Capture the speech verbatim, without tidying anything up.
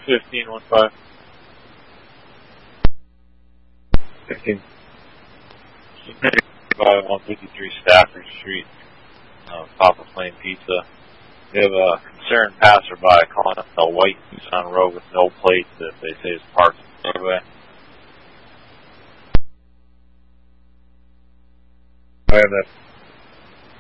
fifteen one five. fifteen. By one fifty-three Stafford Street, uh, Papa Flame Pizza. We have a concerned passerby calling up a white Nissan Rogue with no plates that they say is parked anyway. I have that.